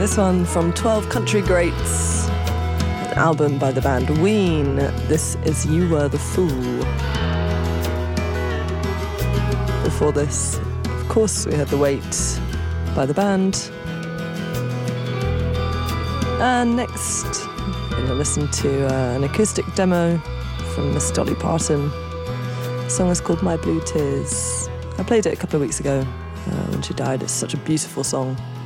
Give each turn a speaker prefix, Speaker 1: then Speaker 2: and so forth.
Speaker 1: This one from 12 Country Greats, an album by the band Ween. This is You Were the Fool. Before this, of course, we had The Weight by the band. And next, we're going to listen to an acoustic demo from Miss Dolly Parton. The song is called My Blue Tears. I played it a couple of weeks ago when she died. It's such a beautiful song.